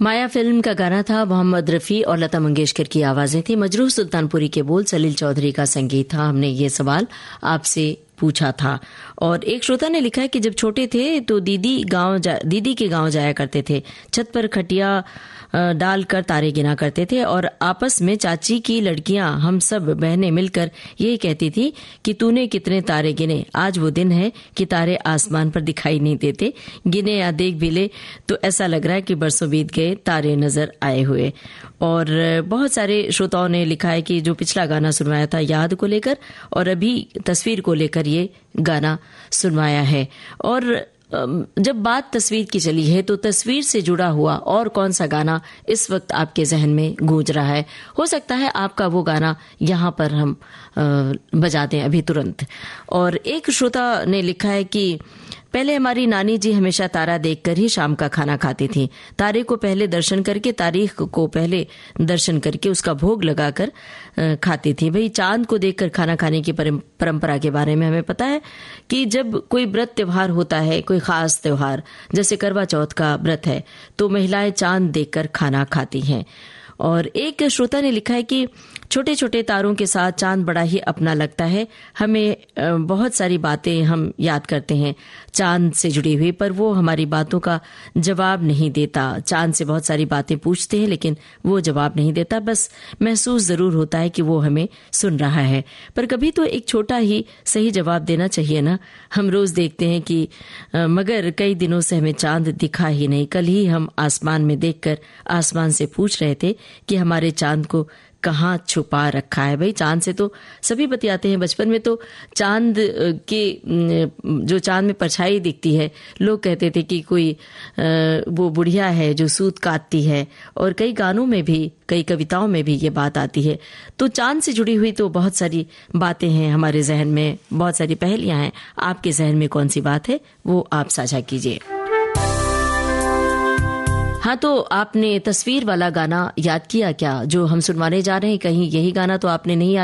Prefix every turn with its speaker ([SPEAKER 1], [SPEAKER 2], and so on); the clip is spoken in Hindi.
[SPEAKER 1] माया फिल्म का गाना था। मोहम्मद रफी और लता मंगेशकर की आवाजें थी। मजरूह सुल्तानपुरी के बोल, सलील चौधरी का संगीत था। हमने ये सवाल आपसे पूछा था और एक श्रोता ने लिखा है कि जब छोटे थे तो दीदी के गांव जाया करते थे। छत पर खटिया डालकर तारे गिना करते थे और आपस में चाची की लड़कियां हम सब बहनें मिलकर यही कहती थी कि तूने कितने तारे गिने। आज वो दिन है कि तारे आसमान पर दिखाई नहीं देते, गिने या देख भी ले तो ऐसा लग रहा है कि बरसों बीत गए, तारे नजर आए हुए। और बहुत सारे श्रोताओं ने लिखा है कि जो पिछला गाना सुनवाया था याद को लेकर और अभी तस्वीर को लेकर ये गाना सुनवाया है। और जब बात तस्वीर की चली है तो तस्वीर से जुड़ा हुआ और कौन सा गाना इस वक्त आपके जहन में गूंज रहा है? हो सकता है आपका वो गाना यहाँ पर हम बजा दें अभी तुरंत। और एक श्रोता ने लिखा है कि पहले हमारी नानी जी हमेशा तारा देखकर ही शाम का खाना खाती थी। तारे को पहले दर्शन करके, तारीख को पहले दर्शन करके उसका भोग लगाकर खाती थी। भाई चांद को देखकर खाना खाने की परंपरा के बारे में हमें पता है कि जब कोई व्रत त्योहार होता है, कोई खास त्योहार जैसे करवा चौथ का व्रत है, तो महिलाएं चांद देखकर खाना खाती हैं। और एक श्रोता ने लिखा है कि छोटे छोटे तारों के साथ चांद बड़ा ही अपना लगता है। हमें बहुत सारी बातें हम याद करते हैं चांद से जुड़ी हुई, पर वो हमारी बातों का जवाब नहीं देता। चांद से बहुत सारी बातें पूछते हैं लेकिन वो जवाब नहीं देता, बस महसूस जरूर होता है कि वो हमें सुन रहा है। पर कभी तो एक छोटा ही सही जवाब देना चाहिए ना। हम रोज देखते हैं कि मगर कई दिनों से हमें चांद दिखा ही नहीं। कल ही हम आसमान में देखकर आसमान से पूछ रहे थे कि हमारे चांद को कहाँ छुपा रखा है। भाई चांद से तो सभी बतियाते हैं। बचपन में तो चांद के जो चांद में परछाई दिखती है, लोग कहते थे कि कोई वो बुढ़िया है जो सूत काटती है। और कई गानों में भी, कई कविताओं में भी ये बात आती है। तो चांद से जुड़ी हुई तो बहुत सारी बातें हैं हमारे जहन में, बहुत सारी पहेलियां हैं। आपके जहन में कौन सी बात है वो आप साझा कीजिए। हाँ, तो आपने तस्वीर वाला गाना याद किया क्या जो हम सुनवाने जा रहे हैं? कहीं यही गाना तो आपने नहीं याद